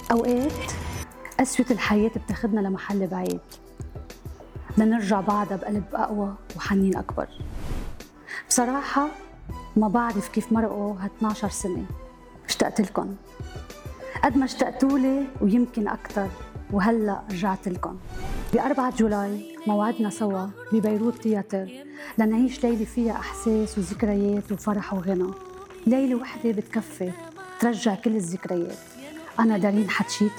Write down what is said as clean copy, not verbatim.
أوقات قسوة الحياة بتاخدنا لمحل بعيد، بدنا نرجع بعدها بقلب أقوى وحنين أكبر. بصراحة ما بعرف كيف مرقوا ها12 سنة، اشتقت لكم قد ما اشتقتولي ويمكن أكتر، وهلأ رجعت لكم. ب4 جولاي موعدنا سوا ببيروت تياتر لنعيش ليلة فيها أحساس وذكريات وفرح وغنى. ليلة وحدة بتكفي ترجع كل الذكريات. أنا دارين حتشيتي.